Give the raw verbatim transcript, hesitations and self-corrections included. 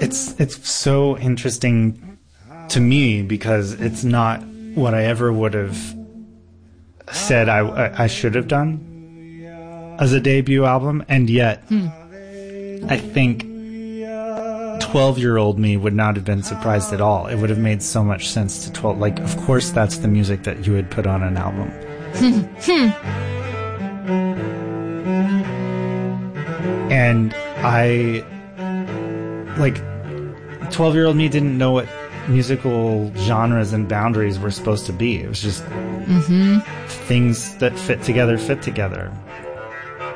it's it's so interesting to me because it's not what I ever would have said I, I, I should have done as a debut album, and yet hmm. I think twelve-year-old me would not have been surprised at all. It would have made so much sense to twelve. Like, of course, that's the music that you would put on an album. And I, like, twelve-year-old me didn't know what musical genres and boundaries were supposed to be. It was just mm-hmm. things that fit together, fit together.